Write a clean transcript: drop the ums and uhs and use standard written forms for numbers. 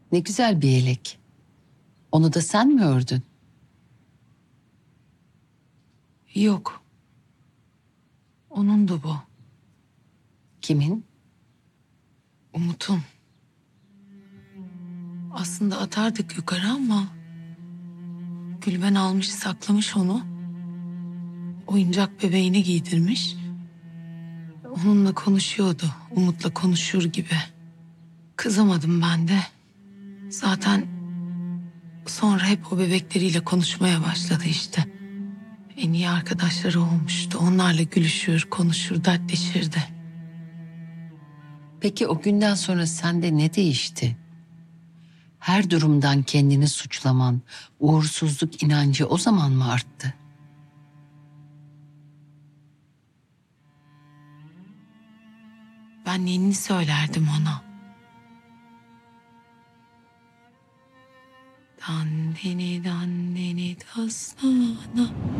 Ne güzel bir yelek. Onu da sen mi ördün? Yok. Onun da bu. Kimin? Umut'un. Aslında atardık yukarı ama Gülben almış saklamış onu. Oyuncak bebeğini giydirmiş. Onunla konuşuyordu. Umut'la konuşur gibi. Kızamadım ben de. Zaten sonra hep o bebekleriyle konuşmaya başladı işte. En iyi arkadaşları olmuştu. Onlarla gülüşür, konuşur, dertleşirdi. Peki o günden sonra sende ne değişti? Her durumdan kendini suçlaman, uğursuzluk inancı o zaman mı arttı? Ben ninni söylerdim ona. Dandini dandini dastana.